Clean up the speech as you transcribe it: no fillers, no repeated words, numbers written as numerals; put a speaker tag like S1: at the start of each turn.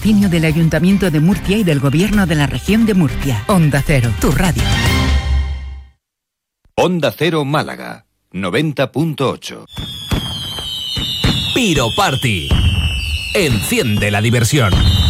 S1: patrocinio del Ayuntamiento de Murcia y del Gobierno de la Región de Murcia. Onda Cero, tu radio.
S2: Onda Cero Málaga, 90.8.
S3: Piro Party. Enciende la diversión.